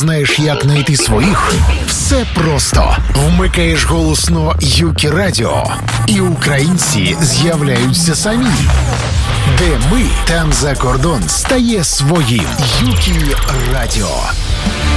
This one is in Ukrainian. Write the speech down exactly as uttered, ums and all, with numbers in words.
знаєш, як знайти своїх? Все просто. Вмикаєш голосно Юкі Радіо, і українці з'являються самі. Де ми, там за кордон стає своїм. Юкі Радіо.